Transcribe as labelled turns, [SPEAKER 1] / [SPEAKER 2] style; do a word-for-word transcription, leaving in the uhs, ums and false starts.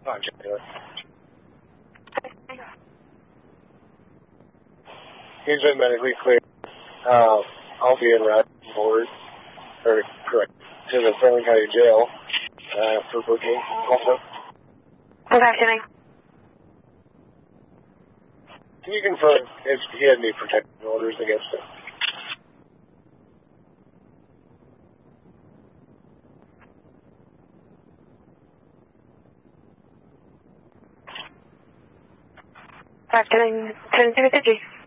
[SPEAKER 1] Hi, Taylor. He's been medically cleared. Uh, I'll be in right forward, or correct, to the Franklin County Jail uh, for booking also.
[SPEAKER 2] Okay, can I?
[SPEAKER 1] Can you confirm if he had any protective orders against him?
[SPEAKER 2] Can I, can I take a picture?